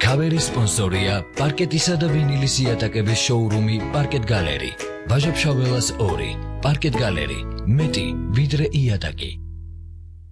Cover sponsorია პარკეტისა და ვინილის იატაკების შოურუმი Parket Gallery. Ვაჟა-ფშაველას 2. Parket Gallery. მეტი ვიდრე იატაკი.